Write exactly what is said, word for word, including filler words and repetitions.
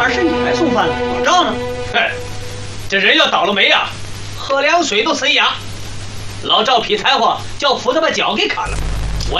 二婶你来送饭了，老赵呢？ 嘿，这人要倒了霉呀，喝凉水都塞牙。老赵劈柴火，叫斧子把脚给砍了。